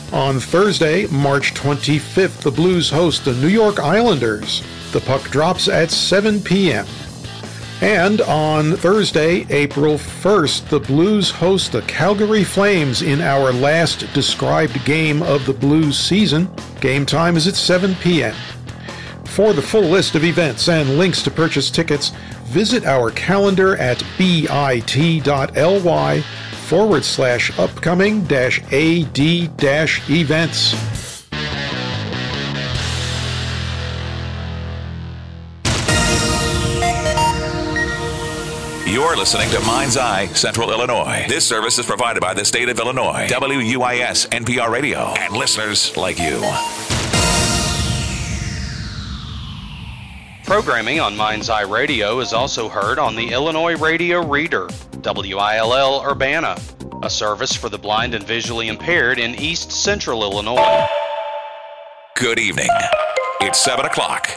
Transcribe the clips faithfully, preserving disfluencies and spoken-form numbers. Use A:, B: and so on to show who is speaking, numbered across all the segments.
A: On Thursday, March twenty-fifth, the Blues host the New York Islanders. The puck drops at seven p.m. And on Thursday, April first, the Blues host the Calgary Flames in our last described game of the Blues season. Game time is at seven p.m. For the full list of events and links to purchase tickets, visit our calendar at bit.ly forward slash upcoming dash AD dash events.
B: You're listening to Mind's Eye, Central Illinois. This service is provided by the state of Illinois, W U I S N P R Radio, and listeners like you.
C: Programming on Mind's Eye Radio is also heard on the Illinois Radio Reader, W I L L Urbana, a service for the blind and visually impaired in East Central Illinois.
B: Good evening. It's seven o'clock.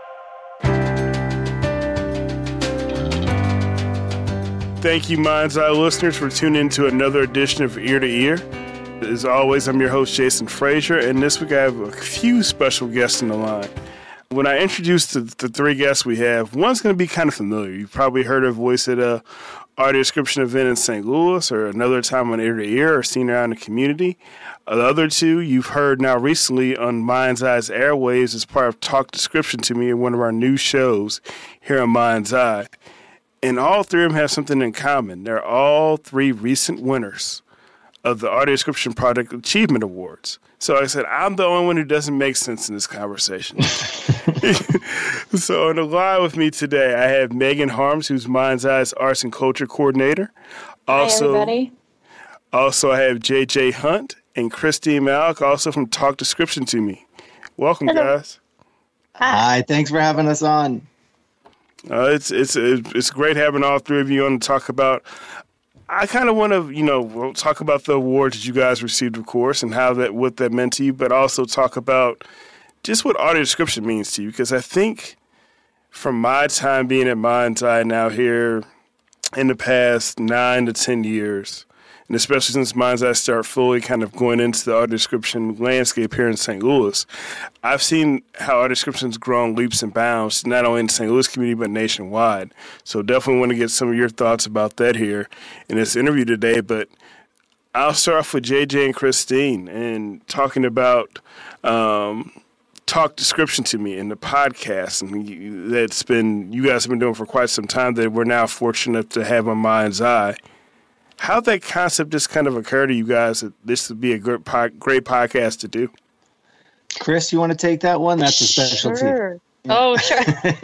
D: Thank you, Mind's Eye listeners, for tuning in to another edition of Ear to Ear. As always, I'm your host, Jason Frazier, and this week I have a few special guests on the line. When I introduce the, the three guests we have, one's going to be kind of familiar. You've probably heard her voice at a audio description event in Saint Louis, or another time on Ear to Ear, or seen her out in the community. Uh, the other two you've heard now recently on Mind's Eye's airwaves as part of Talk Description to Me in one of our new shows here on Mind's Eye. And all three of them have something in common. They're all three recent winners of the Audio Description Product Achievement Awards. So like I said, I'm the only one who doesn't make sense in this conversation. So on the line with me today, I have Megan Harms, who's Mind's Eye's Arts and Culture Coordinator. Also,
E: Hi, everybody.
D: Also, I have J J Hunt and Christine Malik, also from Talk Description to Me. Welcome,
E: Hello.
D: guys.
F: Hi, thanks for having us on.
D: Uh, it's it's it's great having all three of you on to talk about. I kind of want to, you know, we'll talk about the awards that you guys received, of course, and how that what that meant to you, but also talk about just what audio description means to you, because I think from my time being at Mind's Eye now here in the past nine to ten years, and especially since Mind's Eye started fully kind of going into the audio description landscape here in Saint Louis, I've seen how audio description's grown leaps and bounds, not only in the Saint Louis community, but nationwide. So definitely want to get some of your thoughts about that here in this interview today. But I'll start off with J J and Christine and talking about um, Talk Description to Me and the podcast, and you, that's been, you guys have been doing for quite some time, that we're now fortunate to have on Mind's Eye. How'd that concept just kind of occur to you guys that this would be a great, po- great podcast to do?
F: Chris, you want to take that one? That's a specialty.
E: Sure. Oh, sure.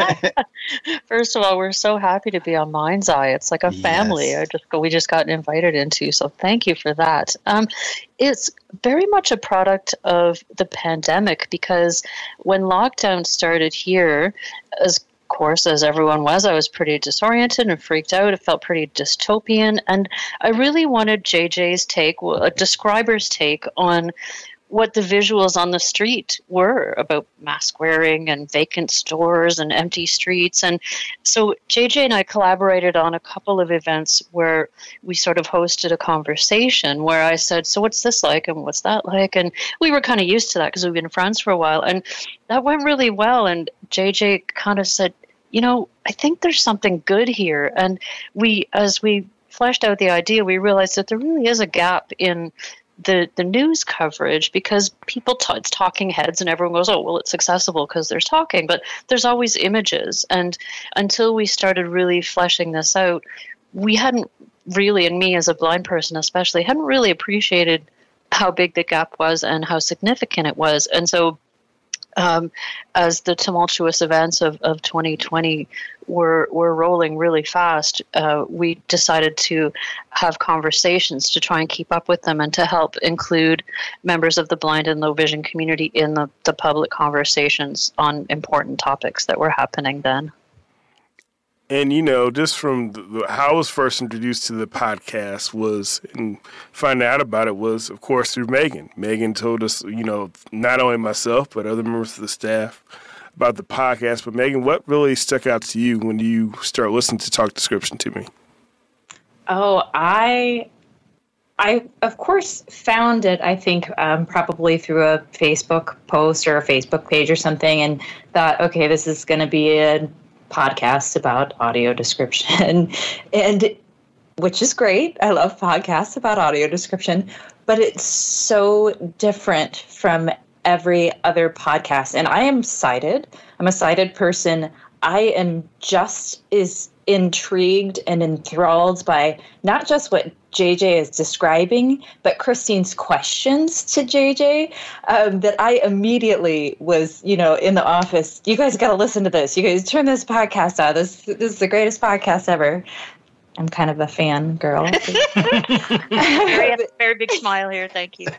E: First of all, we're so happy to be on Mind's Eye. It's like a family.
F: Yes.
E: I just we just got invited into, so thank you for that. Um, it's very much a product of the pandemic, because when lockdown started here, as Of course, as everyone was, I was pretty disoriented and freaked out. It felt pretty dystopian. And I really wanted J J's take, a describer's take on what the visuals on the street were about mask wearing and vacant stores and empty streets. And so J J and I collaborated on a couple of events where we sort of hosted a conversation where I said, so what's this like and what's that like? And we were kind of used to that because we've been friends for a while. And that went really well. And J J kind of said, you know, I think there's something good here. And we, as we fleshed out the idea, we realized that there really is a gap in the the news coverage, because people t- it's talking heads and everyone goes, oh, well, it's accessible because there's talking, but there's always images. And until we started really fleshing this out, we hadn't really, and me as a blind person especially, hadn't really appreciated how big the gap was and how significant it was. And so um, as the tumultuous events of, of twenty twenty were were rolling really fast, uh, we decided to have conversations to try and keep up with them and to help include members of the blind and low vision community in the, the public conversations on important topics that were happening then.
D: And, you know, just from the, how I was first introduced to the podcast was, and finding out about it was, of course, through Megan. Megan told us, you know, not only myself, but other members of the staff about the podcast. But, Megan, what really stuck out to you when you start listening to Talk Description to Me?
G: Oh, I I, of course, found it, I think, um, probably through a Facebook post or a Facebook page or something, and thought, okay, this is going to be a podcast about audio description, and which is great. I love podcasts about audio description, but it's so different from every other podcast. And I am sighted. I'm a sighted person. I am just as intrigued and enthralled by not just what J J is describing, but Christine's questions to J J, um, that I immediately was, you know, in the office. You guys got to listen to this. You guys turn this podcast out. This, this is the greatest podcast ever. I'm kind of a fan girl.
E: very, very big smile here. Thank you.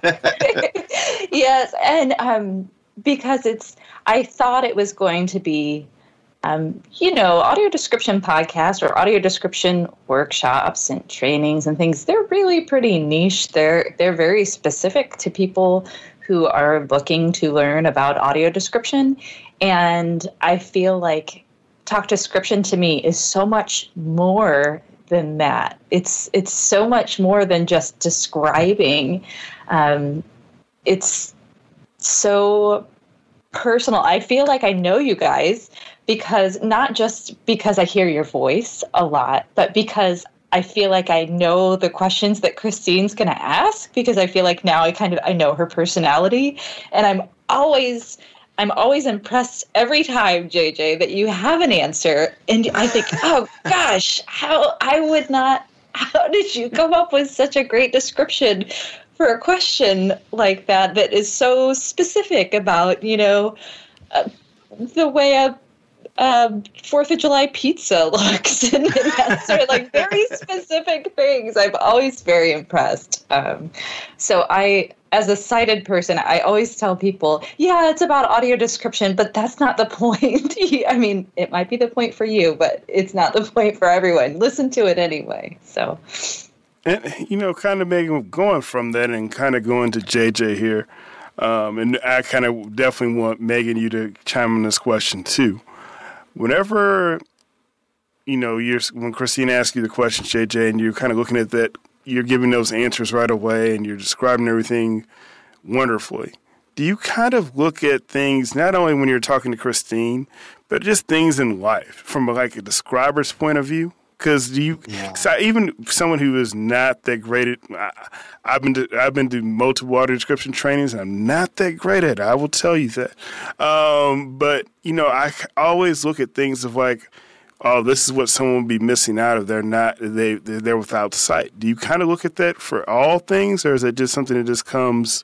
G: Yes. And um, because it's, I thought it was going to be, Um, you know, audio description podcasts or audio description workshops and trainings and things, they're really pretty niche. They're they're very specific to people who are looking to learn about audio description. And I feel like Talk Description to me is so much more than that. It's it's so much more than just describing. Um, it's so personal. I feel like I know you guys because not just because I hear your voice a lot, but because I feel like I know the questions that Christine's going to ask, because I feel like now I kind of, I know her personality, and I'm always, I'm always impressed every time, J J, that you have an answer. And I think, oh gosh, how I would not, how did you come up with such a great description for a question like that, that is so specific about, you know, uh, the way a um, Fourth of July pizza looks, and, and that sort of like very specific things. I'm always very impressed. Um, so I, as a sighted person, I always tell people, yeah, it's about audio description, but that's not the point. I mean, it might be the point for you, but it's not the point for everyone. Listen to it anyway. So,
D: and you know, kind of Megan, going from that and kind of going to J J here, um, and I kind of definitely want Megan you to chime in this question too. Whenever, you know, you're when Christine asks you the question, J J, and you're kind of looking at that, you're giving those answers right away, and you're describing everything wonderfully. Do you kind of look at things not only when you're talking to Christine, but just things in life from like a describer's point of view? Because do you, yeah. cause I, even someone who is not that great at, I, I've been to, I've been to multiple audio description trainings, and I'm not that great at it. I will tell you that. Um, but you know, I always look at things of like, oh, this is what someone would be missing out if they're not they they're without sight. Do you kind of look at that for all things, or is it just something that just comes?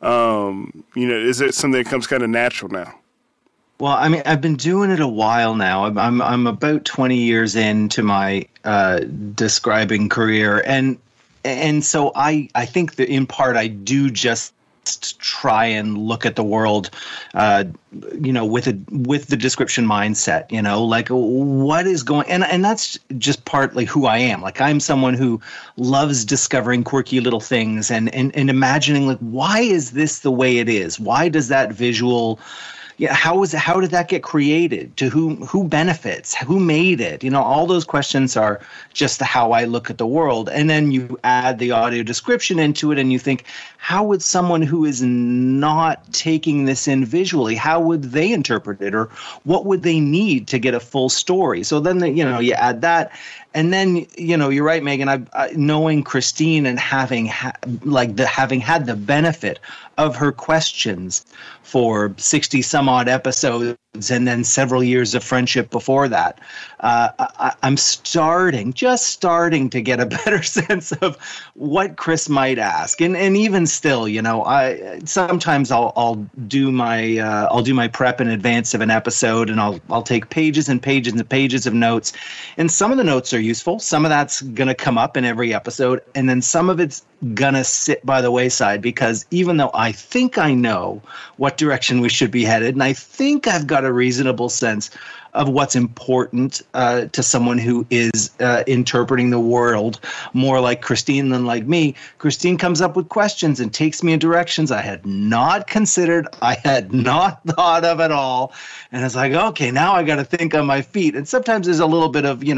D: Um, you know, is it something that comes kind of natural now?
F: Well, I mean, I've been doing it a while now. I'm I'm, I'm about twenty years into my uh, describing career, and and so I I think that in part I do just try and look at the world, uh, you know, with a with the description mindset. You know, like what is going, and and that's just partly who I am. Like I'm someone who loves discovering quirky little things and and and imagining like why is this the way it is? Why does that visual Yeah, how was how did that get created? To who who benefits? Who made it? You know, all those questions are just how I look at the world. And then you add the audio description into it, and you think, how would someone who is not taking this in visually, how would they interpret it, or what would they need to get a full story? So then, the, you know, you add that. And then, you know, you're right, Megan. I, I knowing Christine and having ha- like the having had the benefit of her questions for sixty some odd episodes, and then several years of friendship before that, uh, I, I'm starting, just starting to get a better sense of what Chris might ask. And and even still, you know, I sometimes I'll I'll do my uh, I'll do my prep in advance of an episode, and I'll I'll take pages and pages and pages of notes, and some of the notes are useful. Some of that's going to come up in every episode, and then some of it's going to sit by the wayside, because even though I think I know what direction we should be headed, and I think I've got a reasonable sense of what's important uh, to someone who is uh, interpreting the world more like Christine than like me, Christine comes up with questions and takes me in directions I had not considered, I had not thought of at all. And it's like, okay, now I got to think on my feet. And sometimes there's a little bit of, you know,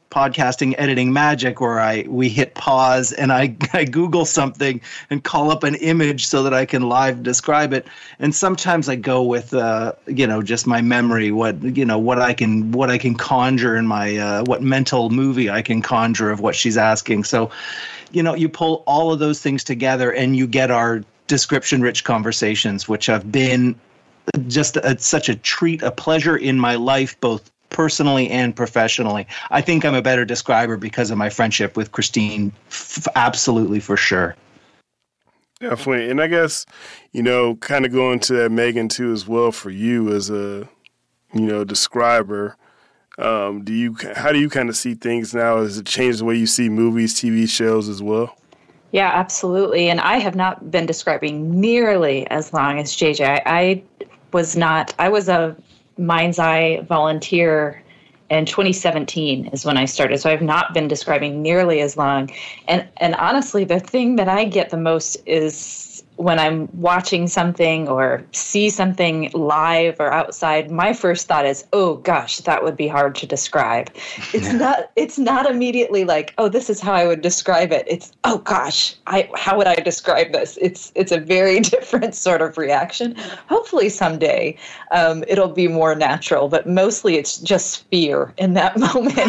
F: podcasting editing magic where I we hit pause and I, I Google something and call up an image so that I can live describe it. And sometimes I go with uh, you know, just my memory, what you know what I can what I can conjure in my uh, what mental movie I can conjure of what she's asking. So, you know, you pull all of those things together and you get our description-rich conversations, which have been just a, such a treat, a pleasure in my life, both personally and professionally. I think I'm a better describer because of my friendship with Christine. F- absolutely, for sure.
D: Definitely. And I guess, you know, kind of going to that, Megan, too, as well, for you as a, you know, describer. Um, do you, how do you kind of see things now? Has it changed the way you see movies, T V shows as well?
G: Yeah, absolutely. And I have not been describing nearly as long as J J. I, I was not, I was a Mind's Eye volunteer in twenty seventeen is when I started. So I've not been describing nearly as long. And and honestly, the thing that I get the most is when I'm watching something or see something live or outside, my first thought is, oh gosh, that would be hard to describe. It's yeah. not it's not immediately like, oh, this is how I would describe it. It's, oh gosh, I how would I describe this? It's it's a very different sort of reaction. Hopefully someday um, it'll be more natural, but mostly it's just fear in that moment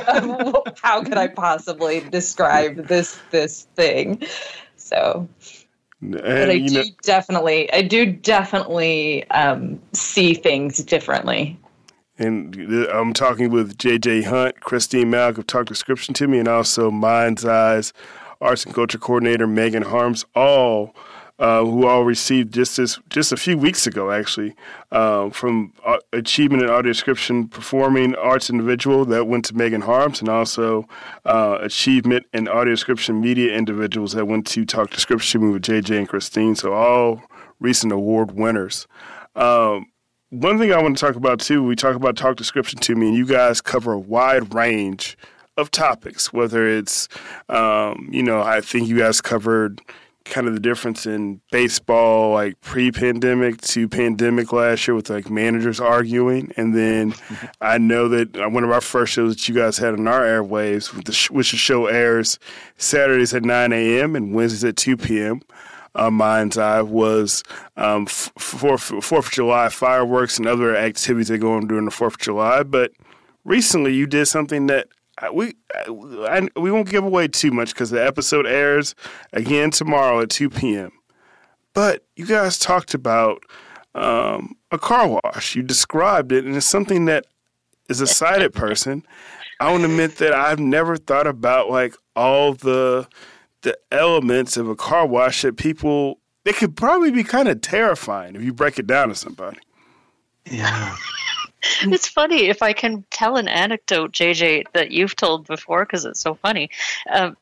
G: of how could I possibly describe this this thing. So
D: And,
G: but I do
D: know,
G: definitely, I do definitely um, see things differently.
D: And I'm talking with J J Hunt, Christine Malk of Talk Description to Me, and also Mind's Eye's Arts and Culture Coordinator Megan Harms, all uh, who all received just this, just a few weeks ago, actually, uh, from uh, Achievement in Audio Description Performing Arts Individual that went to Megan Harms, and also uh, Achievement in Audio Description Media Individuals that went to Talk Description with J J and Christine. So all recent award winners. Um, one thing I want to talk about too, we talk about Talk Description to Me, and you guys cover a wide range of topics. Whether it's, um, you know, I think you guys covered kind of the difference in baseball, like pre-pandemic to pandemic last year with like managers arguing. And then I know that one of our first shows that you guys had on our airwaves, with the sh- which the show airs Saturdays at nine a.m. and Wednesdays at two p.m. Uh, Mind's Eye was um, f- for Fourth of July fireworks and other activities that go on during the Fourth of July. But recently you did something that We I, we won't give away too much because the episode airs again tomorrow at two p.m. But you guys talked about um, a car wash. You described it, and it's something that, as a sighted person, I want to admit that I've never thought about like all the the elements of a car wash that people, it could probably be kind of terrifying if you break it down to somebody.
F: Yeah.
E: It's funny if I can tell an anecdote, J J, that you've told before because it's so funny. Um,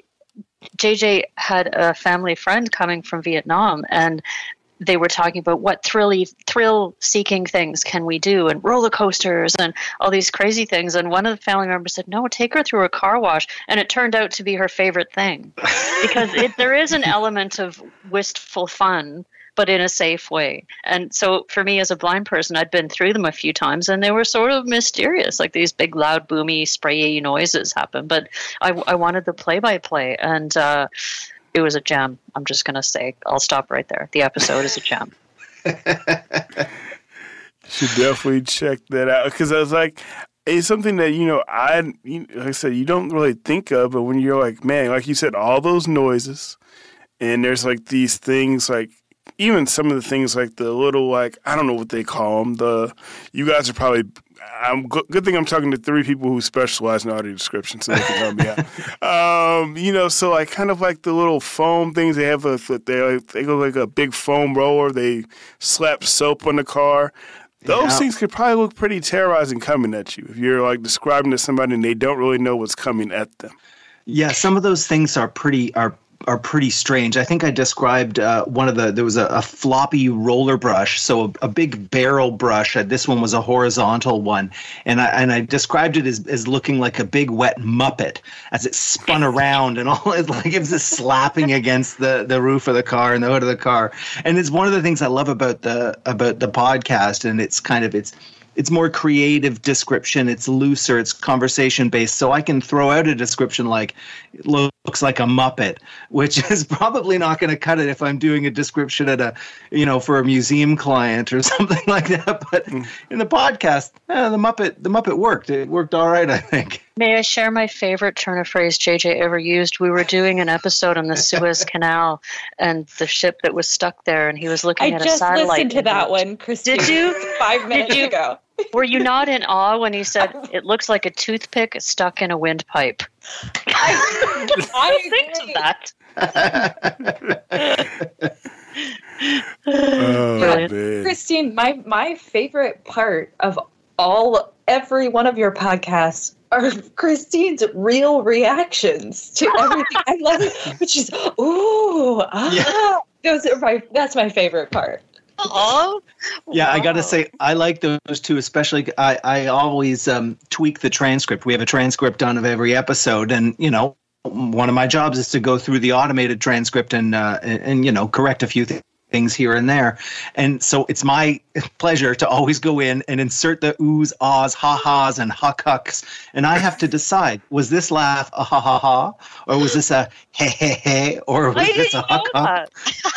E: J J had a family friend coming from Vietnam, and they were talking about what thrilly, thrill-seeking things can we do, and roller coasters and all these crazy things. And one of the family members said, "No, take her through a car wash." And it turned out to be her favorite thing because it, there is an element of wistful fun, but in a safe way. And so for me as a blind person, I'd been through them a few times, and they were sort of mysterious, like these big, loud, boomy, sprayy noises happen. But I, I wanted the play-by-play, and uh, it was a gem. I'm just going to say, I'll stop right there. The episode is a gem.
D: Should definitely check that out, because I was like, it's something that, you know, I, you, like I said, you don't really think of, but when you're like, man, like you said, all those noises, and there's like these things like, even some of the things like the little, like, I don't know what they call them. The, you guys are probably, I'm good, good thing I'm talking to three people who specialize in audio description, so they can help me out. Um, you know, so like kind of like the little foam things they have, a, they, they go like a big foam roller. They slap soap on the car. Those yeah. things could probably look pretty terrorizing coming at you if you're like describing to somebody and they don't really know what's coming at them.
F: Yeah, some of those things are pretty, are are pretty strange. I think I described uh, one of the, there was a, a floppy roller brush, so a, a big barrel brush. Uh, this one was a horizontal one. And I and I described it as, as looking like a big wet Muppet as it spun around and all, it, like it was just slapping against the, the roof of the car and the hood of the car. And it's one of the things I love about the, about the podcast. And it's kind of, it's, it's more creative description. It's looser. It's conversation based. So I can throw out a description like it looks like a Muppet, which is probably not going to cut it if I'm doing a description at a, you know, for a museum client or something like that. But in the podcast, eh, the Muppet, the Muppet worked. It worked all right, I think.
E: May I share my favorite turn of phrase J J ever used? We were doing an episode on the Suez Canal and the ship that was stuck there, and he was looking
G: I
E: at a satellite.
G: I just listened to that
E: image.
G: one, Christine.
E: Did you?
G: Five minutes
E: Did you?
G: ago.
E: Were you not in awe when he said, it looks like a toothpick stuck in a windpipe?
G: I, I
E: think
G: agree.
E: to that.
D: Oh,
E: Brilliant.
D: man.
G: Christine, my my favorite part of all every one of your podcasts are Christine's real reactions to everything. I love it, which is ooh, ah.
F: Yeah.
G: Those are my that's my favorite part.
E: Oh,
F: Yeah, I got to
E: wow.
F: say, I like those two, especially. I, I always um, tweak the transcript. We have a transcript done of every episode. And, you know, one of my jobs is to go through the automated transcript and, uh, and, and you know, correct a few th- things here and there. And so it's my pleasure to always go in and insert the oohs, ahs, ha-has, and huck-hucks. And I have to decide, was this laugh a ha-ha-ha? Or was this a he-he-he? Or was
E: I
F: this
E: didn't
F: a
E: know
F: huck-huck?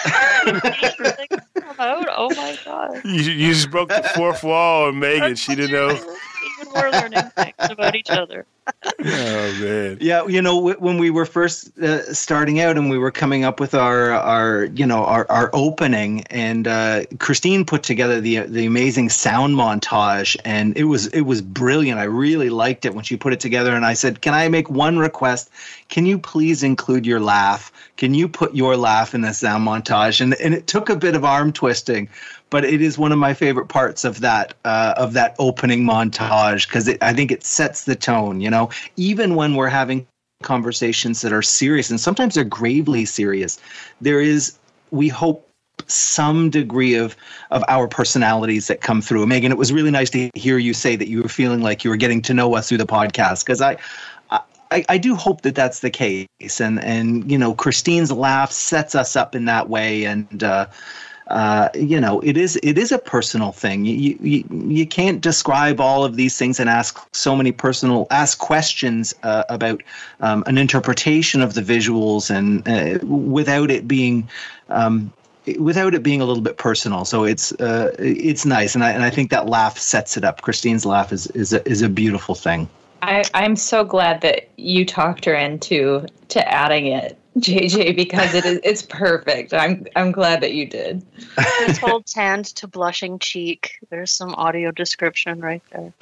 E: that. Come out. Oh my god.
D: You, you just broke the fourth wall, and Megan, she didn't know.
E: Even we're learning things about each other.
D: Oh, man.
F: Yeah, you know, w- when we were first uh, starting out and we were coming up with our, our you know, our, our opening, and uh, Christine put together the the amazing sound montage, and it was it was brilliant. I really liked it when she put it together, and I said, "Can I make one request? Can you please include your laugh? Can you put your laugh in the sound montage?" And and it took a bit of arm twisting, but it is one of my favorite parts of that uh, of that opening montage, because I think it sets the tone. You know, even when we're having conversations that are serious, and sometimes they're gravely serious, there is, we hope, some degree of of our personalities that come through. Megan, it was really nice to hear you say that you were feeling like you were getting to know us through the podcast, because I. I, I do hope that that's the case, and and you know, Christine's laugh sets us up in that way, and uh, uh, you know, it is it is a personal thing. You, you you can't describe all of these things and ask so many personal ask questions uh, about um, an interpretation of the visuals, and uh, without it being. Um, without it being a little bit personal. So it's uh, it's nice, and I and I think that laugh sets it up. Christine's laugh is is a, is a beautiful thing.
G: I, I'm so glad that you talked her into to adding it, J J, because it is it's perfect. I'm I'm glad that you did.
E: I told tanned to blushing cheek. There's some audio description right there.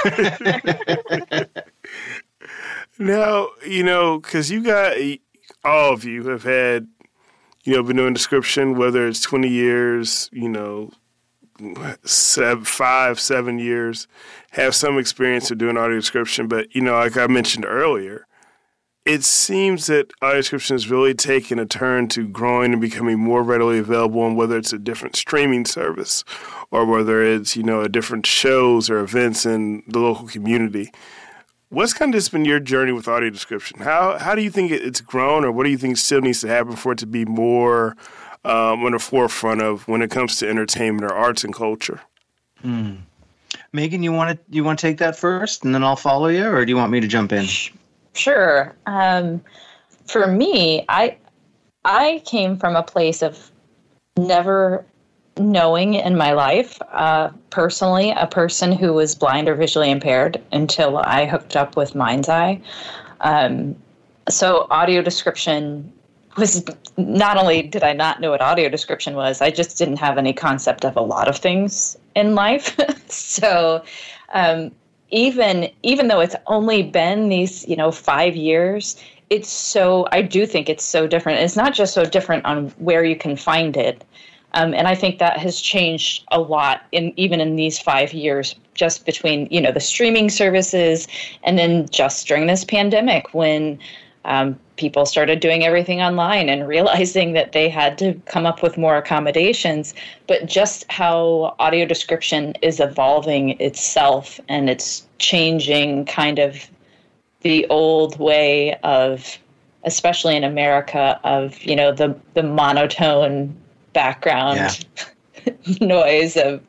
D: Now, you know, because you got, all of you have had, you know, been doing description, whether it's twenty years, you know, seven, five, seven years, have some experience of doing audio description. But, you know, like I mentioned earlier, it seems that audio description has really taken a turn to growing and becoming more readily available, and whether it's a different streaming service or whether it's, you know, a different shows or events in the local community. What's kind of just been your journey with audio description? How how do you think it's grown, or what do you think still needs to happen for it to be more um, on the forefront of when it comes to entertainment or arts and culture?
F: Hmm. Megan, you want to you want to take that first, and then I'll follow you, or do you want me to jump in?
G: Sure. Um, for me, I I came from a place of never knowing in my life, uh, personally, a person who was blind or visually impaired until I hooked up with Mind's Eye. Um, so audio description was, not only did I not know what audio description was, I just didn't have any concept of a lot of things in life. so um, even even though it's only been these, you know, five years, it's so, I do think it's so different. It's not just so different on where you can find it. Um, and I think that has changed a lot in even in these five years, just between, you know, the streaming services and then just during this pandemic when um, people started doing everything online and realizing that they had to come up with more accommodations. But just how audio description is evolving itself, and it's changing kind of the old way of, especially in America, of, you know, the the monotone background yeah. noise of,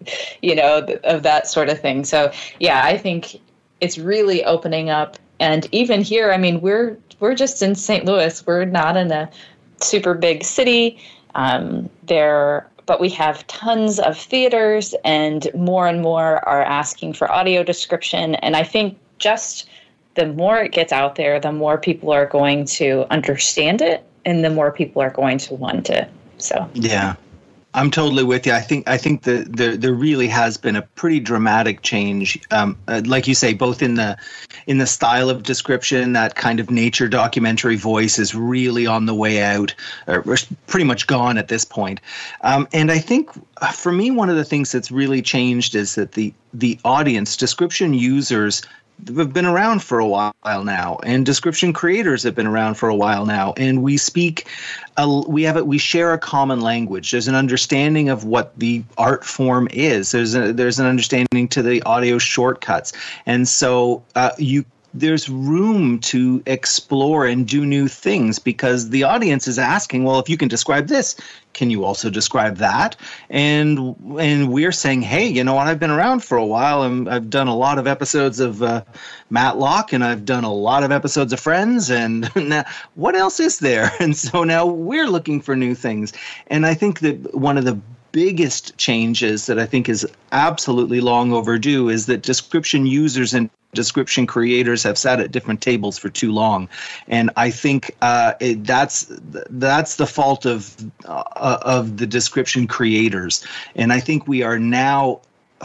G: you know, th- of that sort of thing. So yeah, I think it's really opening up. And even here, I mean, we're we're just in Saint Louis. We're not in a super big city. Um, there, but we have tons of theaters, and more and more are asking for audio description. And I think just the more it gets out there, the more people are going to understand it, and the more people are going to want it. So
F: yeah. I'm totally with you. I think I think that there there really has been a pretty dramatic change, um, uh, like you say, both in the in the style of description. That kind of nature documentary voice is really on the way out, or pretty much gone at this point. Um, and I think uh, for me, one of the things that's really changed is that the the audience, description users, have been around for a while now, and description creators have been around for a while now, and we speak, uh, we have it, we share a common language. There's an understanding of what the art form is. There's a, there's an understanding to the audio shortcuts, and so uh, you. There's room to explore and do new things because the audience is asking, well, if you can describe this, can you also describe that? And and we're saying, hey, you know what? I've been around for a while, and I've done a lot of episodes of uh, Matlock, and I've done a lot of episodes of Friends, and now, what else is there? And so now we're looking for new things. And I think that one of the biggest changes that I think is absolutely long overdue is that description users and description creators have sat at different tables for too long, and I think uh, it, that's that's the fault of uh, of the description creators. And I think we are now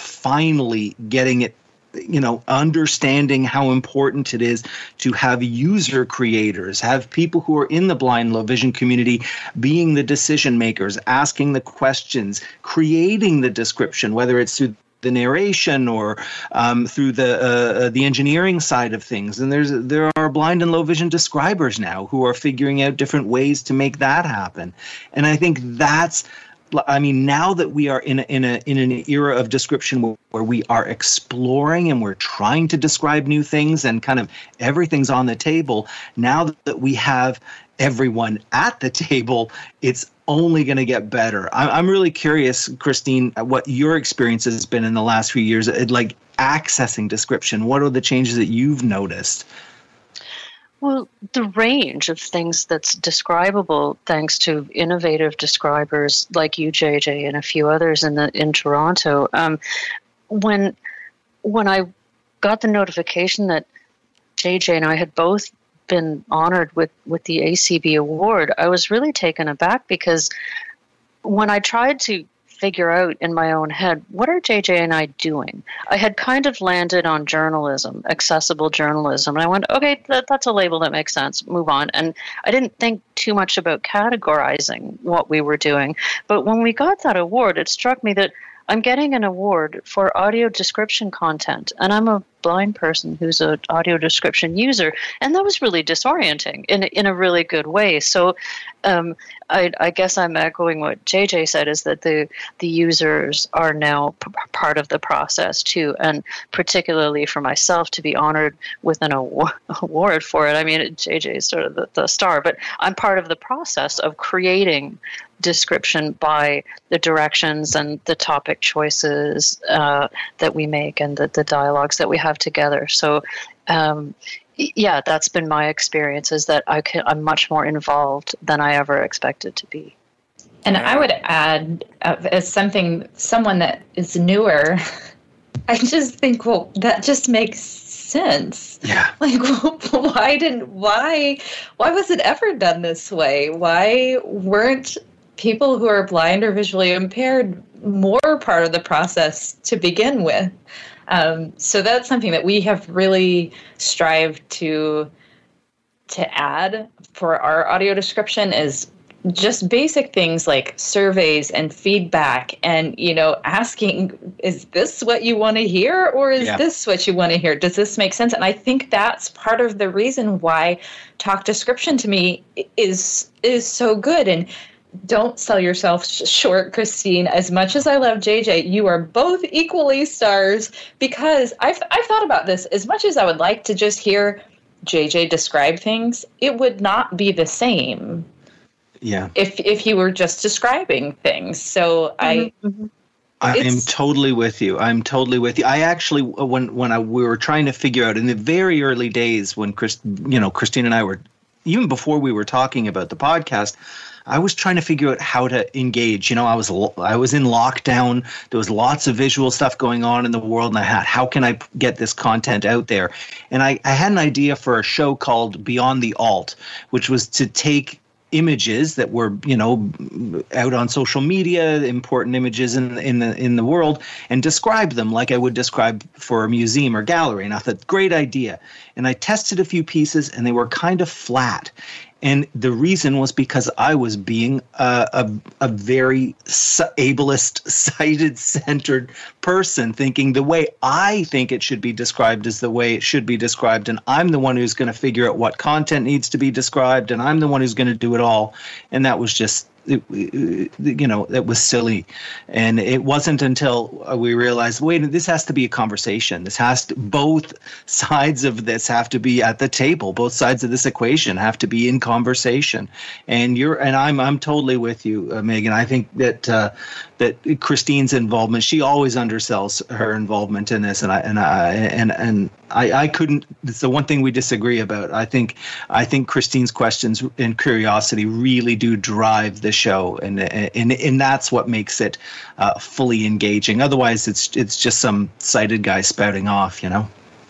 F: finally getting it, you know, understanding how important it is to have user creators, have people who are in the blind low vision community being the decision makers, asking the questions, creating the description, whether it's through the narration or um, through the uh, the engineering side of things. And there's there are blind and low vision describers now who are figuring out different ways to make that happen. And I think that's, I mean, now that we are in a, in a in an era of description where, where we are exploring and we're trying to describe new things and kind of everything's on the table, now that we have everyone at the table, it's only going to get better. I'm really curious, Christine, what your experience has been in the last few years, like accessing description. What are the changes that you've noticed?
E: Well, the range of things that's describable, thanks to innovative describers like you, J J, and a few others in the in Toronto. Um, when when I got the notification that J J and I had both been honored with, with the A C B award, I was really taken aback because when I tried to figure out in my own head, what are J J and I doing? I had kind of landed on journalism, accessible journalism. And I went, okay, that, that's a label that makes sense. Move on. And I didn't think too much about categorizing what we were doing. But when we got that award, it struck me that I'm getting an award for audio description content, and I'm a blind person who's an audio description user, and that was really disorienting in in a really good way. So, um, I, I guess I'm echoing what J J said, is that the the users are now p- part of the process too, and particularly for myself to be honored with an award, award for it. I mean, J J is sort of the, the star, but I'm part of the process of creating description by the directions and the topic choices uh, that we make and the, the dialogues that we have together. So, um, yeah, that's been my experience, is that I can, I'm much more involved than I ever expected to be.
G: And I would add, uh, as something, someone that is newer, I just think, well, that just makes sense.
F: Yeah.
G: Like, why didn't, why, why was it ever done this way? Why weren't people who are blind or visually impaired more part of the process to begin with? Um, so that's something that we have really strived to to add for our audio description, is just basic things like surveys and feedback, and, you know, asking, is this what you want to hear, or is yeah. this what you want to hear? Does this make sense? And I think that's part of the reason why talk description to me is is so good. And don't sell yourself short, Christine. As much as I love J J, you are both equally stars, because I've I've thought about this. As much as I would like to just hear J J describe things, it would not be the same.
F: Yeah.
G: If if he were just describing things. So I
E: Mm-hmm.
F: I am
G: It's-
F: totally with you. I'm totally with you. I actually, when when I, we were trying to figure out in the very early days when Chris, you know, Christine and I were, even before we were talking about the podcast, I was trying to figure out how to engage. You know, I was I was in lockdown. There was lots of visual stuff going on in the world, and I had, how can I get this content out there? And I, I had an idea for a show called Beyond the Alt, which was to take images that were, you know, out on social media, important images in in the in the world, and describe them like I would describe for a museum or gallery. And I thought, great idea. And I tested a few pieces, and they were kind of flat. And the reason was because I was being a, a, a very ableist, sighted-centered person, thinking the way I think it should be described is the way it should be described. And I'm the one who's going to figure out what content needs to be described, and I'm the one who's going to do it all. And that was just, it, you know, that was silly. And it wasn't until we realized, wait, this has to be a conversation. This has to, both sides of this have to be at the table. Both sides of this equation have to be in conversation. And you're, and I'm, I'm totally with you, uh, Megan. I think that uh, that Christine's involvement, she always undersells her involvement in this, and I and I and and I, I couldn't. It's the one thing we disagree about. I think I think Christine's questions and curiosity really do drive the show, and and and that's what makes it uh, fully engaging. Otherwise, it's it's just some sighted guy spouting off, you know.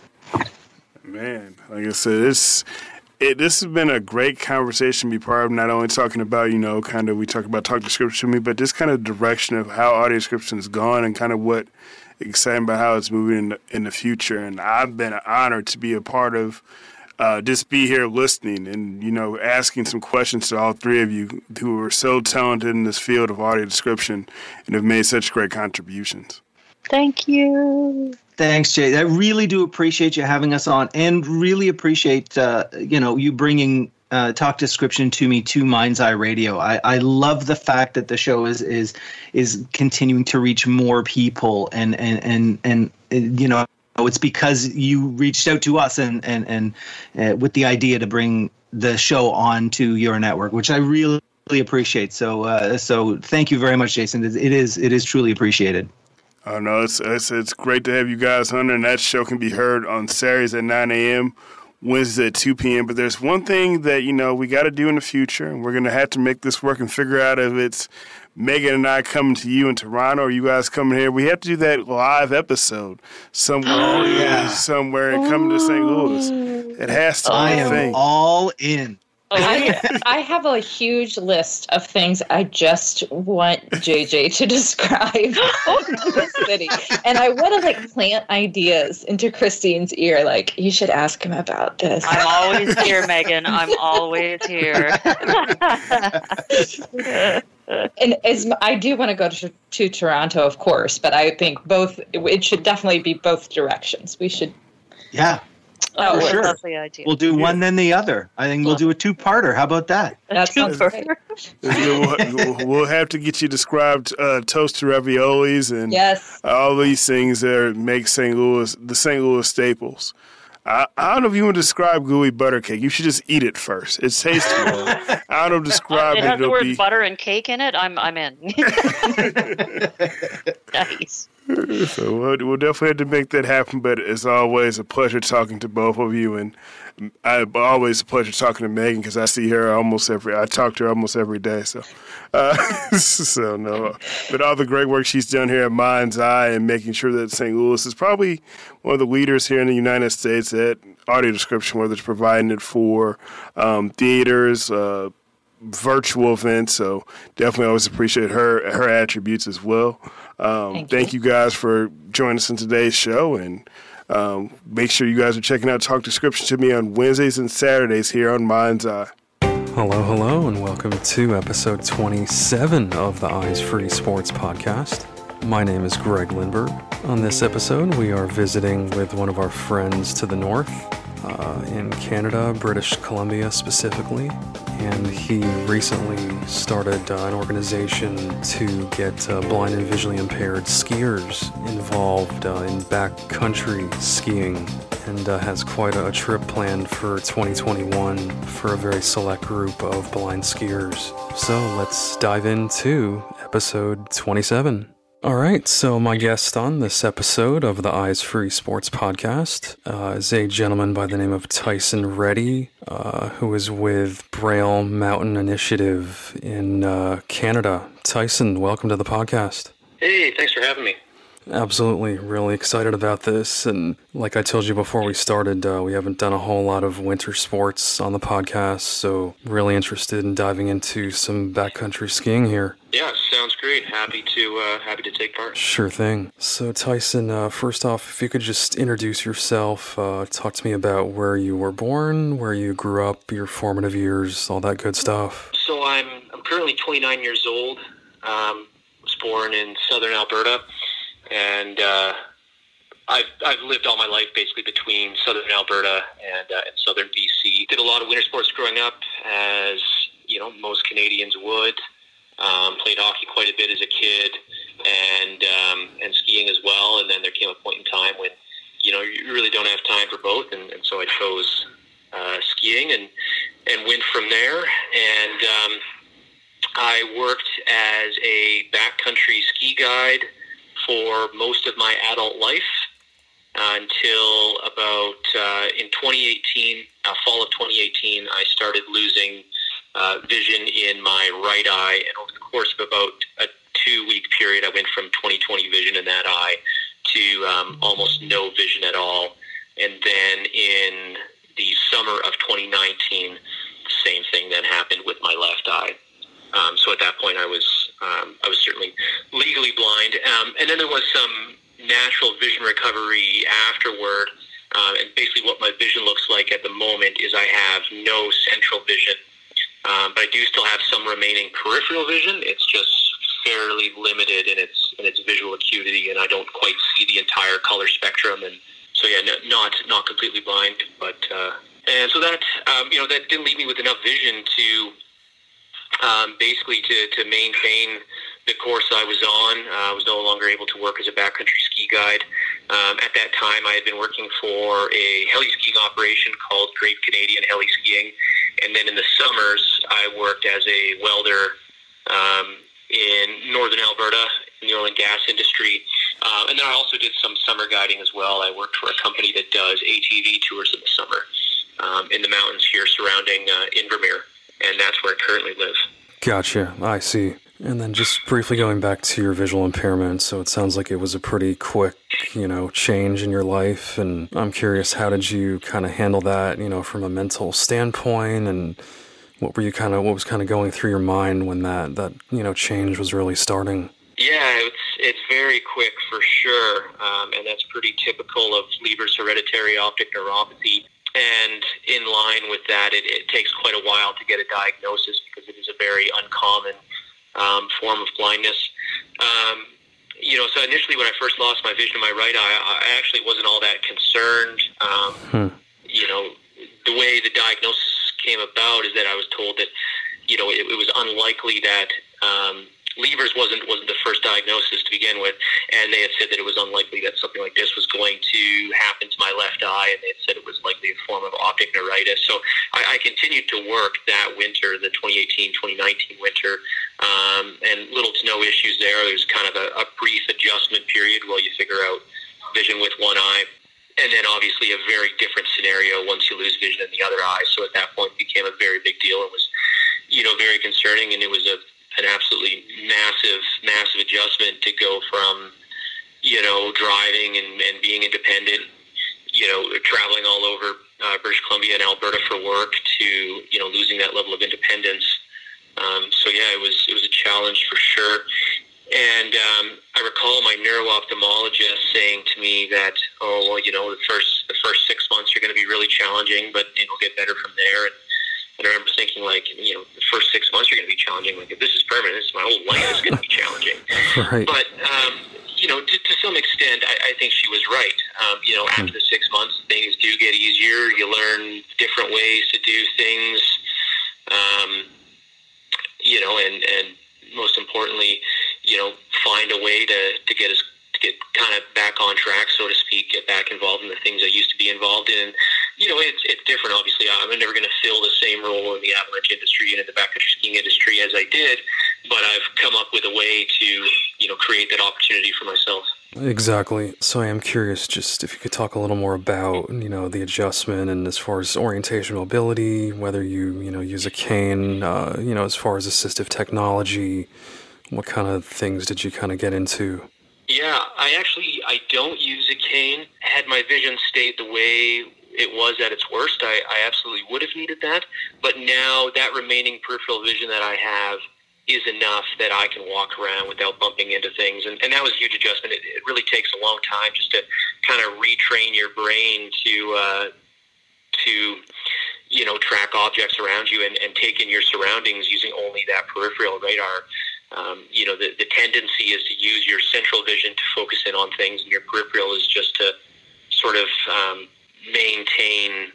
D: Man, like I said, it's it. This has been a great conversation to be part of. Not only talking about, you know, kind of we talk about talk description, but just kind of direction of how audio description has gone and kind of what exciting about how it's moving in the, in the future. And I've been honored to be a part of. Uh, just be here listening and, you know, asking some questions to all three of you who are so talented in this field of audio description and have made such great contributions.
E: Thank you.
F: Thanks, Jay. I really do appreciate you having us on, and really appreciate, uh, you know, you bringing uh, Talk Description to me to Mind's Eye Radio. I, I love the fact that the show is is is continuing to reach more people, and and and and, and you know. It's because you reached out to us and and and uh, with the idea to bring the show on to your network, which I really, really appreciate. So uh, so thank you very much, Jason. It is it is truly appreciated.
D: Oh no, it's it's it's great to have you guys on, and that show can be heard on Saturdays at nine a.m., Wednesdays at two p.m. But there's one thing that, you know, we got to do in the future, and we're gonna have to make this work and figure out if it's Megan and I coming to you in Toronto, or you guys coming here. We have to do that live episode somewhere,
F: oh, yeah.
D: somewhere, and coming to Saint Louis. It has to be
F: I
D: a
F: am
D: thing.
F: all in.
G: I, I have a huge list of things I just want J J to describe the city. And I want to like plant ideas into Christine's ear. Like, you should ask him about this.
H: I'm always here, Megan. I'm always here.
G: And as I do want to go to, to Toronto, of course, but I think both, it should definitely be both directions. We should.
F: Yeah.
H: Oh,
F: For sure.
H: That's the idea.
F: We'll do one then the other. I think we'll do a two-parter. How about that?
G: That sounds great.
D: we'll, we'll have to get you described uh, toasted raviolis and
G: Yes.
D: all these things that make Saint Louis the Saint Louis staples. I, I don't know if you want to describe gooey butter cake. You should just eat it first. It's tasteful. I don't know if describe
H: it
D: it.
H: has the
D: It'll
H: word
D: be...
H: butter and cake in it. I'm I'm in. Nice.
D: So we'll, we'll definitely have to make that happen. But it's always a pleasure talking to both of you, and I always a pleasure talking to Megan because I see her almost every. I talk to her almost every day. So, uh, so no. But all the great work she's done here at Mind's Eye and making sure that Saint Louis is probably one of the leaders here in the United States at audio description, whether it's providing it for um, theaters, uh, virtual events. So definitely always appreciate her her attributes as well. Um, thank, thank you. you guys for joining us in today's show, and um, make sure you guys are checking out Talk Description to me on Wednesdays and Saturdays here on Mind's Eye.
I: Hello, hello, and welcome to episode twenty-seven of the Eyes Free Sports Podcast. My name is Greg Lindberg. On this episode, we are visiting with one of our friends to the north, uh, in Canada, British Columbia specifically, and he recently started uh, an organization to get uh, blind and visually impaired skiers involved uh, in backcountry skiing, and uh, has quite a trip planned for twenty twenty-one for a very select group of blind skiers. So let's dive into episode twenty-seven. All right, so my guest on this episode of the Eyes Free Sports Podcast uh, is a gentleman by the name of Tyson Reddy, uh, who is with Braille Mountain Initiative in uh, Canada. Tyson, welcome to the podcast.
J: Hey, thanks for having me.
I: Absolutely, really excited about this. And like I told you before we started, uh, we haven't done a whole lot of winter sports on the podcast, so really interested in diving into some backcountry skiing here.
J: Yeah, sounds great. Happy to uh, happy to take part.
I: Sure thing. So Tyson, uh, first off, if you could just introduce yourself, uh, talk to me about where you were born, where you grew up, your formative years, all that good stuff.
J: So I'm I'm currently twenty-nine years old. Um, was born in southern Alberta. And uh, I've I've lived all my life basically between southern Alberta and, uh, and southern B C. Did a lot of winter sports growing up, as you know most Canadians would. Um, played hockey quite a bit as a kid, and um, and skiing as well. And then there came a point in time when you know you really don't have time for both, and, and so I chose uh, skiing and and went from there. And um, I worked as a backcountry ski guide for most of my adult life uh, until about uh, in twenty eighteen, uh, fall of twenty eighteen, I started losing uh, vision in my right eye. And over the course of about a two-week period, I went from twenty twenty vision in that eye to um, almost no vision at all. And then in the summer of twenty nineteen, the same thing then happened with my left eye. Um, so at that point, I was um, I was certainly legally blind, um, and then there was some natural vision recovery afterward. Uh, and basically, what my vision looks like at the moment is I have no central vision, um, but I do still have some remaining peripheral vision. It's just fairly limited in its in its visual acuity, and I don't quite see the entire color spectrum. And so, yeah, no, not not completely blind, but uh, and so that um, you know that didn't leave me with enough vision to. Um, basically, to, to maintain the course I was on. uh, I was no longer able to work as a backcountry ski guide. Um, at that time, I had been working for a heli skiing operation called Great Canadian Heli Skiing, and then in the summers, I worked as a welder um, in northern Alberta in the oil and gas industry. Uh, and then I also did some summer guiding as well. I worked for a company that does A T V tours in the summer um, in the mountains here surrounding uh, Invermere. And that's where I currently live.
I: Gotcha. I see. And then just briefly going back to your visual impairment, so it sounds like it was a pretty quick, you know, change in your life. And I'm curious, how did you kind of handle that, you know, from a mental standpoint? And what were you kind of, what was kind of going through your mind when that, that you know, change was really starting?
J: Yeah, it's it's very quick for sure. Um, and that's pretty typical of Leber's hereditary optic neuropathy. And in line with that, it, it takes quite a while to get a diagnosis because it is a very uncommon um, form of blindness. Um, you know, so initially when I first lost my vision in my right eye, I actually wasn't all that concerned. Um, hmm. You know, the way the diagnosis came about is that I was told that, you know, it, it was unlikely that um, Leber's wasn't wasn't the first diagnosis to begin with, and they had said that it was unlikely that something like this was going to happen to my left eye, and they had said it was likely a form of optic neuritis. So I, I continued to work that winter, the twenty eighteen twenty nineteen winter, um, and little to no issues there. There was kind of a, a brief adjustment period while you figure out vision with one eye, and then obviously a very different scenario once you lose vision in the other eye. So at that point it became a very big deal. It was, you know, very concerning, and it was a an absolutely massive, massive adjustment to go from, you know, driving and, and being independent, you know, traveling all over uh, British Columbia and Alberta for work to, you know, losing that level of independence. Um, so yeah, it was it was a challenge for sure. And um, I recall my neuro-ophthalmologist saying to me that, oh, well, you know, the first the first six months are going to be really challenging, but it'll get better from there. And, And I remember thinking, like, you know, the first six months are going to be challenging. Like, if this is permanent, this is my whole life is going to be challenging.
I: Right.
J: But, um, you know, to, to some extent, I, I think she was right. Um, you know, after the six months, things do get easier. You learn different ways to do things. Um, you know, and, and most importantly, you know, find a way to, to get us to get kind of back on track, so to speak, get back involved in the things I used to be involved in. You know, it's it's different, obviously. I'm never going to fill the same role in the avalanche industry and in the backcountry skiing industry as I did, but I've come up with a way to you know, create that opportunity for myself.
I: Exactly. So I am curious, just if you could talk a little more about, you know, the adjustment and as far as orientation mobility, whether you, you know, use a cane, uh, you know, as far as assistive technology, what kind of things did you kind of get into?
J: Yeah, I actually, I don't use a cane. Had my vision stayed the way it was at its worst, I, I absolutely would have needed that. But now that remaining peripheral vision that I have is enough that I can walk around without bumping into things. And, and that was a huge adjustment. It, it really takes a long time just to kind of retrain your brain to, uh, to you know, track objects around you and, and take in your surroundings using only that peripheral radar. Um, you know, the, the tendency is to use your central vision to focus in on things, and your peripheral is just to sort of um, maintain,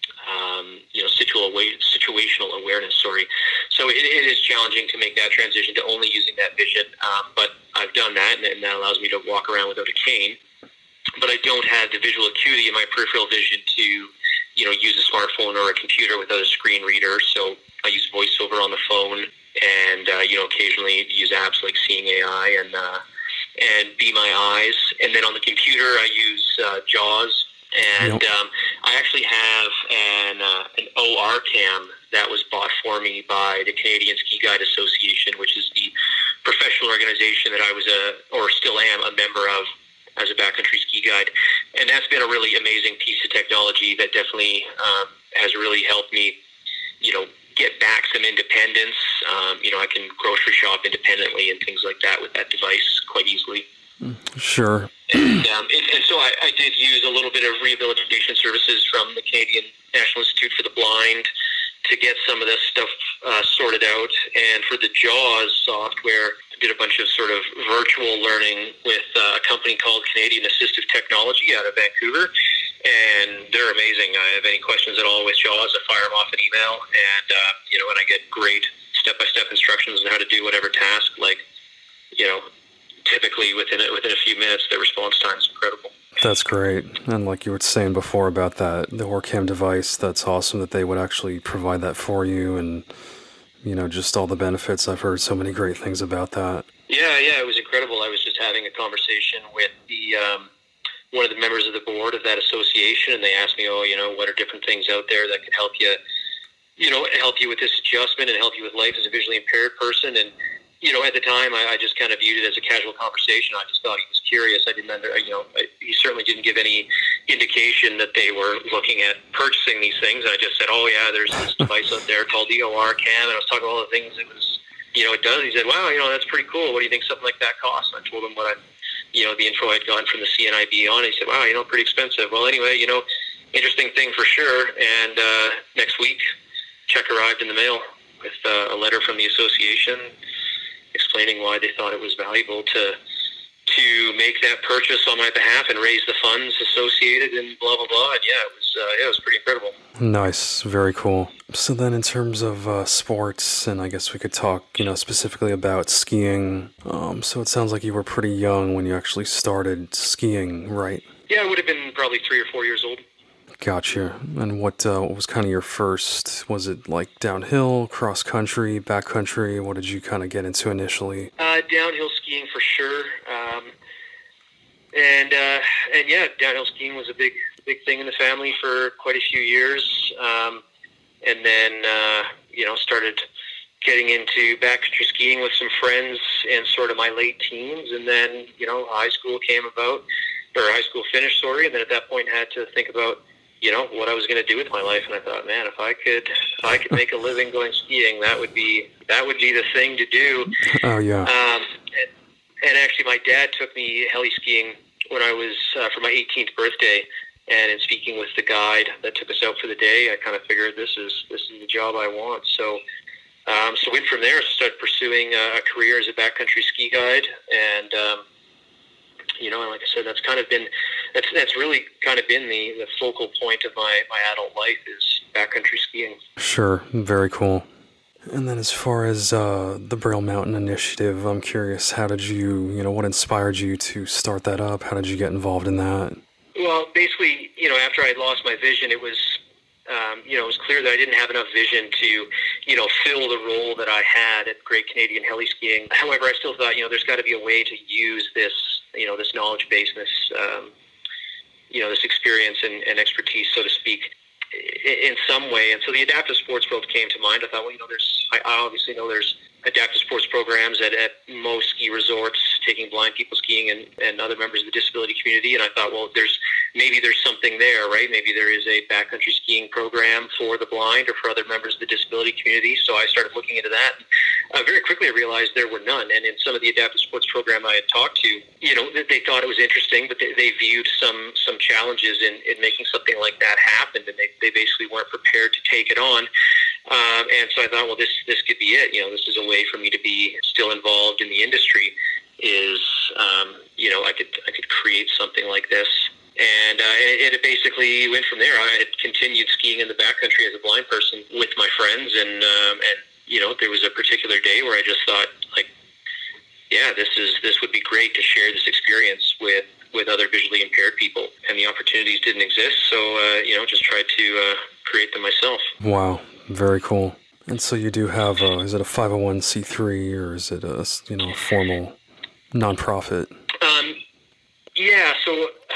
J: um, you know, situational, situational awareness, sorry. So it, it is challenging to make that transition to only using that vision, um, but I've done that, and, and that allows me to walk around without a cane. But I don't have the visual acuity in my peripheral vision to, you know, use a smartphone or a computer without a screen reader, so I use VoiceOver on the phone, and, uh, you know, occasionally use apps like Seeing A I and uh, and Be My Eyes. And then on the computer, I use uh, JAWS. And
I: Yep.
J: um, I actually have an, uh, an O R cam that was bought for me by the Canadian Ski Guide Association, which is the professional organization that I was a, or still am, a member of as a backcountry ski guide. And that's been a really amazing piece of technology that definitely um, has really helped me, you know, get back some independence. Um, you know, I can grocery shop independently and things like that with that device quite easily.
I: Sure.
J: And, um, and, and so I, I did use a little bit of rehabilitation services from the Canadian National Institute for the Blind to get some of this stuff uh, sorted out. And for the JAWS software, I did a bunch of sort of virtual learning with uh, a company called Canadian Assistive Technology out of Vancouver. And they're amazing. I have any questions at all with JAWS, I fire them off an email, and uh, you know, and I get great step-by-step instructions on how to do whatever task. Like, you know, typically within a, within a few minutes, the response time is incredible.
I: That's great. And like you were saying before about that, the OrCam device, that's awesome that they would actually provide that for you, and you know, just all the benefits. I've heard so many great things about that.
J: Yeah, yeah, it was incredible. I was just having a conversation with the um, one of the members of the board of that association, and they asked me, oh, you know, what are different things out there that could help you, you know, help you with this adjustment and help you with life as a visually impaired person. And, you know, at the time, I, I just kind of viewed it as a casual conversation. I just thought he was curious. I didn't under, you know, I, he certainly didn't give any indication that they were looking at purchasing these things. And I just said, oh, yeah, there's this device out there called the O R cam, and I was talking about all the things it was, you know, it does. He said, wow, you know, that's pretty cool. What do you think something like that costs? And I told him what I, you know, the info I'd gotten from the C N I B on it. He said, wow, you know, pretty expensive. Well, anyway, you know, interesting thing for sure. And uh, next week, check arrived in the mail with uh, a letter from the association explaining why they thought it was valuable to to make that purchase on my behalf and raise the funds associated and blah, blah, blah. And yeah, it was, uh, yeah, it was pretty incredible.
I: Nice. Very cool. So then in terms of uh, sports, and I guess we could talk, you know, specifically about skiing. Um, so it sounds like you were pretty young when you actually started skiing, right?
J: Yeah, I would have been probably three or four years old.
I: Gotcha. And what, uh, what was kind of your first, was it like downhill, cross country, backcountry? What did you kind of get into initially?
J: Uh, downhill skiing for sure. Um, and, uh, and yeah, downhill skiing was a big, big thing in the family for quite a few years. Um, and then, uh, you know, started getting into backcountry skiing with some friends in sort of my late teens. And then, you know, high school came about, or high school finished, sorry. And then at that point had to think about, you know, what I was going to do with my life. And I thought, man, if I could, if I could make a living going skiing, that would be, that would be the thing to do.
I: Oh, yeah.
J: Um, and, and actually my dad took me heli skiing when I was, uh, for my eighteenth birthday. And in speaking with the guide that took us out for the day, I kind of figured this is, this is the job I want. So, um, so went from there, started pursuing a, a career as a backcountry ski guide. And, um, you know, and like I said, that's kind of been, that's that's really kind of been the, the focal point of my, my adult life is backcountry skiing.
I: Sure. Very cool. And then as far as uh, the Braille Mountain Initiative, I'm curious, how did you, you know, what inspired you to start that up? How did you get involved in that?
J: Well, basically, you know, after I had lost my vision, it was, um, you know, it was clear that I didn't have enough vision to, you know, fill the role that I had at Great Canadian Heli Skiing. However, I still thought, you know, there's got to be a way to use this, you know, this knowledge base, this, um, you know, this experience and, and expertise, so to speak, in some way. And so the adaptive sports world came to mind. I thought, well, you know, there's, I obviously know there's adaptive sports programs at, at most ski resorts taking blind people skiing and, and other members of the disability community. And I thought, well, there's maybe there's something there, right? Maybe there is a backcountry skiing program for the blind or for other members of the disability community. So I started looking into that. Uh, very quickly, I realized there were none. And in some of the adaptive sports program I had talked to, you know, they thought it was interesting, but they, they viewed some some challenges in, in making something like that happen, and they, they basically weren't prepared to take it on. Um, and so I thought, well, this this could be it. You know, this is a way for me to be still involved in the industry. Is um, you know, I could I could create something like this, and uh, it, it basically went from there. I had continued skiing in the backcountry as a blind person with my friends, and um, and you know, there was a particular day where I just thought, like, yeah, this is this would be great to share this experience with. with other visually impaired people, and the opportunities didn't exist, so uh, you know, just tried to uh, create them myself.
I: Wow, very cool. And so you do have, a, is it a five oh one c three, or is it a, you know, a formal nonprofit?
J: Um, yeah, so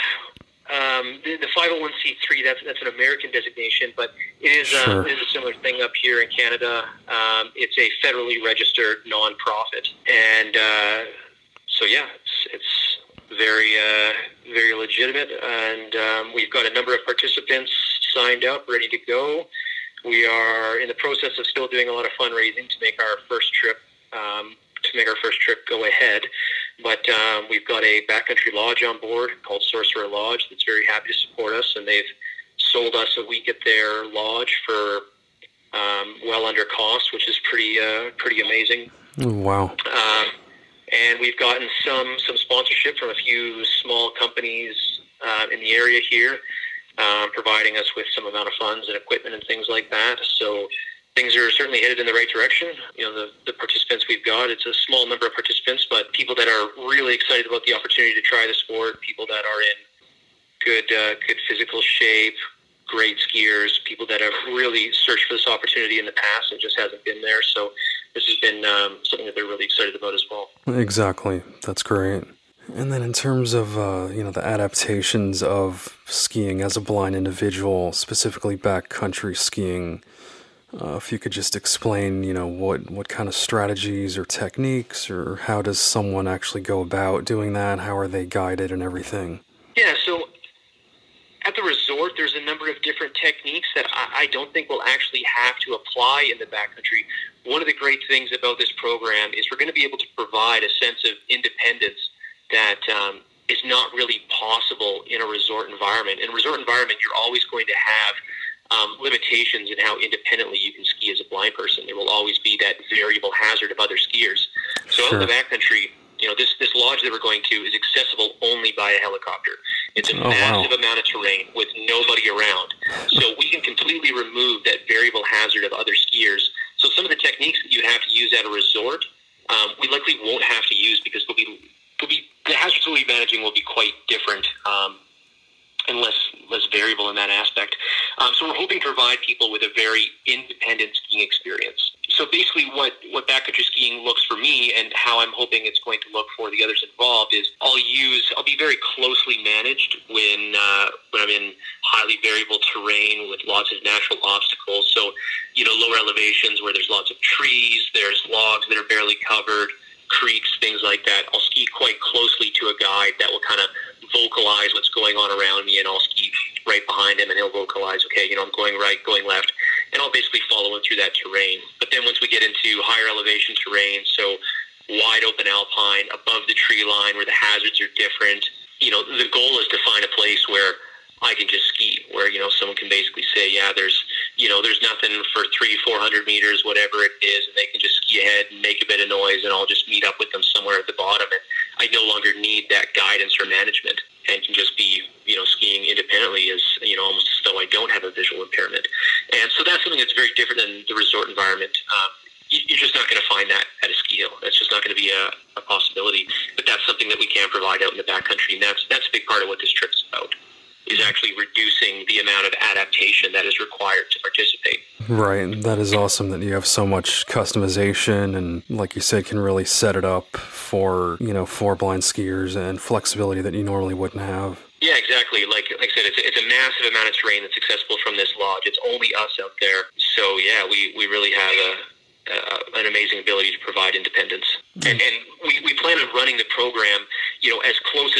J: um, the, the five oh one c three, that's that's an American designation, but it is,
I: sure.
J: uh, it is a similar thing up here in Canada. Um, it's a federally registered nonprofit, and uh, so yeah, it's it's very, uh, very legitimate, and um, we've got a number of participants signed up, ready to go. We are in the process of still doing a lot of fundraising to make our first trip, um, to make our first trip go ahead. But um, we've got a backcountry lodge on board called Sorcerer Lodge that's very happy to support us, and they've sold us a week at their lodge for um, well under cost, which is pretty, uh, pretty amazing.
I: Wow.
J: Um, And we've gotten some, some sponsorship from a few small companies uh, in the area here, uh, providing us with some amount of funds and equipment and things like that. So things are certainly headed in the right direction. You know, the, the participants we've got, it's a small number of participants, but people that are really excited about the opportunity to try the sport, people that are in good, uh, good physical shape, great skiers, people that have really searched for this opportunity in the past and just hasn't been there. So this has been um, something that they're really excited about as well.
I: Exactly. That's great. And then in terms of, uh, you know, the adaptations of skiing as a blind individual, specifically backcountry skiing, uh, if you could just explain, you know, what, what kind of strategies or techniques, or how does someone actually go about doing that? How are they guided and everything?
J: Yeah, so at the resort, there's a number of different techniques that I, I don't think will actually have to apply in the backcountry. One of the great things about this program is we're going to be able to provide a sense of independence that um, is not really possible in a resort environment. In a resort environment, you're always going to have um, limitations in how independently you can ski as a blind person. There will always be that variable hazard of other skiers. So
I: Sure.
J: out in the backcountry, you know, this, this lodge that we're going to is accessible only by a helicopter. It's a
I: Oh,
J: massive
I: wow.
J: amount of terrain with nobody around. So we can completely remove that variable hazard of other skiers. So some of the techniques that you have to use at a resort, um, we likely won't have to use because we'll be, we'll be, the hazards we'll be managing will be quite different um, and less, less variable in that aspect. Um, so we're hoping to provide people with a very independent skiing experience. So basically what, what backcountry skiing looks for me, and how I'm hoping it's going to look for the others involved, is I'll use, I'll be very closely managed when, uh, when I'm in highly variable terrain with lots of natural obstacles. So, you know, lower elevations where there's lots of trees, there's logs that are barely covered, creeks, things like that. I'll ski quite closely to a guide that will kind of vocalize what's going on around me, and I'll ski right behind him, and he'll vocalize, okay, you know, I'm going right, going left, and I'll basically follow him through that terrain. But then once we get into higher elevation terrain, so wide open alpine, above the tree line where the hazards are different, you know, the goal is to find a place where I can just ski, where, you know, someone can basically say, yeah, there's, you know, there's nothing for three, four hundred meters, whatever it is, and they can just ski ahead and make a bit of noise, and I'll just meet up with them somewhere at the bottom, and I no longer need that guidance or management, and can just be, you know, skiing independently, as, you know, almost as though I don't have a visual impairment. And so that's something that's very different than the resort environment. Um, you're just not going to find that at a ski hill. That's just not going to be a, a possibility. But that's something that we can provide out in the backcountry, and that's that's a big part of what this trip is about. is actually reducing the amount of adaptation that is required to participate.
I: Right. That is awesome that you have so much customization and, like you said, can really set it up for, you know, for blind skiers and flexibility that you normally wouldn't have.
J: Yeah, exactly. Like like I said, it's, it's a massive amount of terrain that's accessible from this lodge. It's only us out there. So, yeah, we, we really have a, a, an amazing ability to provide independence. And, and we, we plan on running the program, you know, as close